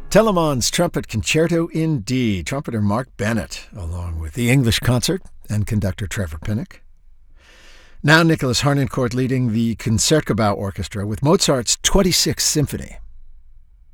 Telemann's Trumpet Concerto in D, trumpeter Mark Bennett, along with the English Concert and conductor Trevor Pinnock. Now Nicholas Harnoncourt leading the Concertgebouw Orchestra with Mozart's 26th Symphony.